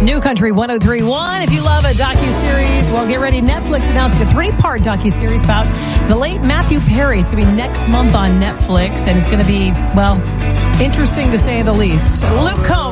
New Country 103.1. If you love a docuseries, well, get ready. Netflix announcing a 3-part docuseries about the late Matthew Perry. It's going to be next month on Netflix, and it's going to be, well, interesting to say the least. Luke Combs.